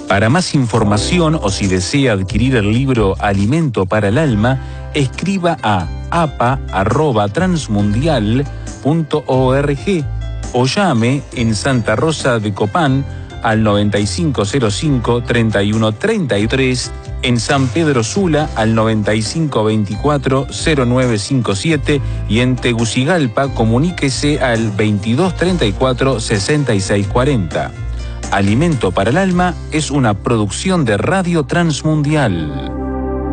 Para más información o si desea adquirir el libro Alimento para el Alma, escriba a apa@transmundial.org o llame en Santa Rosa de Copán al 9505-3133, en San Pedro Sula al 9524-0957 y en Tegucigalpa comuníquese al 2234-6640. Alimento para el Alma es una producción de Radio Transmundial.